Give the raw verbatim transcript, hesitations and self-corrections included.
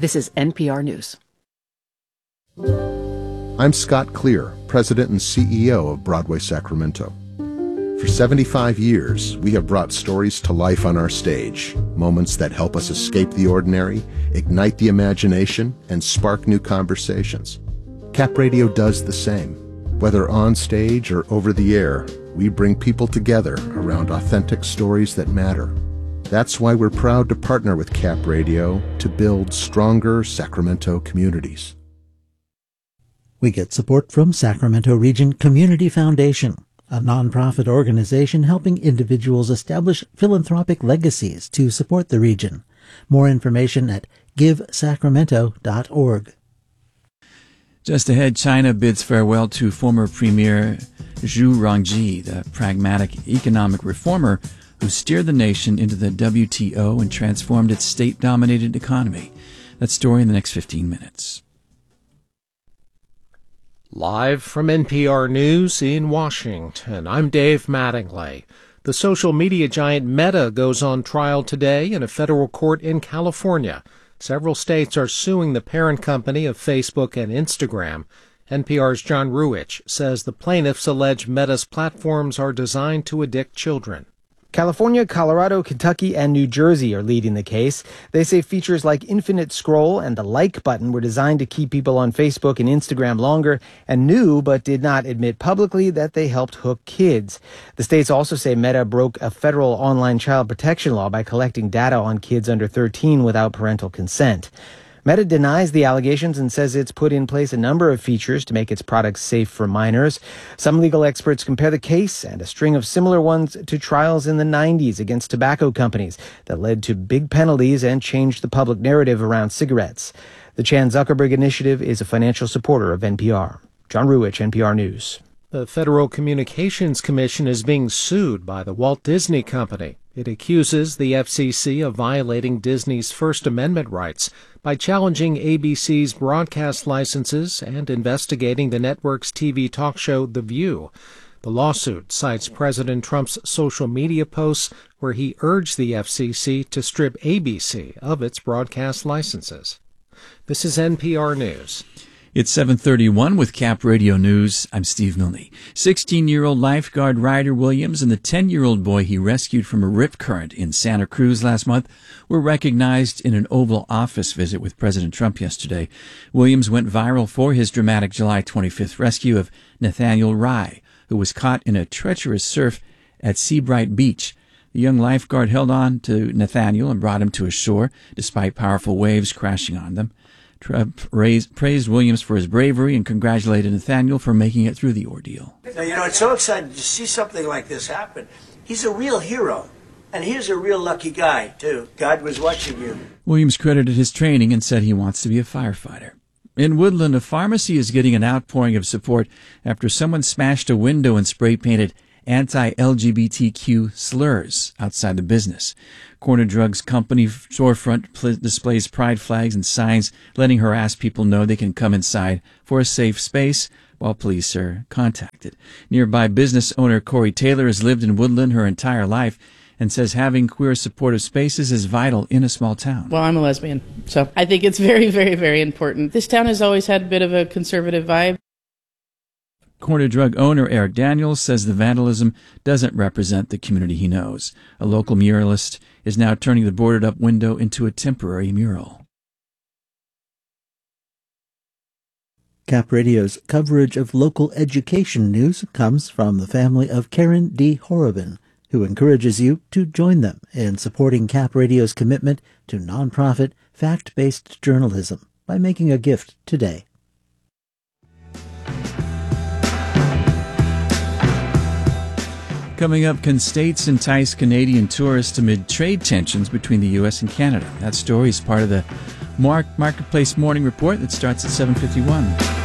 This is N P R News. I'm Scott Clear, President and C E O of Broadway Sacramento. For seventy-five years, we have brought stories to life on our stage, moments that help us escape the ordinary, ignite the imagination, and spark new conversations. Cap Radio does the same. Whether on stage or over the air, we bring people together around authentic stories that matter. That's why we're proud to partner with Cap Radio to build stronger Sacramento communities. We get support from Sacramento Region Community Foundation, a nonprofit organization helping individuals establish philanthropic legacies to support the region. More information at give sacramento dot org. Just ahead, China bids farewell to former Premier Zhu Rongji, the pragmatic economic reformer who steered the nation into the W T O and transformed its state-dominated economy. That story in the next fifteen minutes. Live from N P R News in Washington, I'm Dave Mattingly. The social media giant Meta goes on trial today in a federal court in California. Several states are suing the parent company of Facebook and Instagram. N P R's John Ruwitch says the plaintiffs allege Meta's platforms are designed to addict children. California, Colorado, Kentucky, and New Jersey are leading the case. They say features like infinite scroll and the like button were designed to keep people on Facebook and Instagram longer and knew but did not admit publicly that they helped hook kids. The states also say Meta broke a federal online child protection law by collecting data on kids under thirteen without parental consent. Meta denies the allegations and says it's put in place a number of features to make its products safe for minors. Some legal experts compare the case and a string of similar ones to trials in the nineties against tobacco companies that led to big penalties and changed the public narrative around cigarettes. The Chan Zuckerberg Initiative is a financial supporter of N P R. John Ruwitch, N P R News. The Federal Communications Commission is being sued by the Walt Disney Company. It accuses the F C C of violating Disney's First Amendment rights by challenging A B C's broadcast licenses and investigating the network's T V talk show The View. The lawsuit cites President Trump's social media posts where he urged the F C C to strip A B C of its broadcast licenses. This is N P R News. It's seven thirty-one with Cap Radio News. I'm Steve Milne. sixteen-year-old lifeguard Ryder Williams and the ten-year-old boy he rescued from a rip current in Santa Cruz last month were recognized in an Oval Office visit with President Trump yesterday. Williams went viral for his dramatic July twenty-fifth rescue of Nathaniel Rye, who was caught in a treacherous surf at Seabright Beach. The young lifeguard held on to Nathaniel and brought him to ashore, despite powerful waves crashing on them. Trump raised, praised Williams for his bravery and congratulated Nathaniel for making it through the ordeal. Now, you know, it's so exciting to see something like this happen. He's a real hero, and he's a real lucky guy, too. God was watching you. Williams credited his training and said he wants to be a firefighter. In Woodland, a pharmacy is getting an outpouring of support after someone smashed a window and spray-painted anti-L G B T Q slurs outside the business. Corner Drugs Company storefront pl- displays pride flags and signs letting harassed people know they can come inside for a safe space while police are contacted. Nearby business owner Corey Taylor has lived in Woodland her entire life and says having queer supportive spaces is vital in a small town. Well, I'm a lesbian, so I think it's very, very, very important. This town has always had a bit of a conservative vibe. Corner Drug owner Eric Daniels says the vandalism doesn't represent the community he knows. A local muralist is now turning the boarded-up window into a temporary mural. Cap Radio's coverage of local education news comes from the family of Karen D. Horobin, who encourages you to join them in supporting Cap Radio's commitment to nonprofit, fact-based journalism by making a gift today. Coming up, can states entice Canadian tourists amid trade tensions between the U S and Canada? That story is part of the Mark Marketplace Morning Report that starts at seven fifty-one.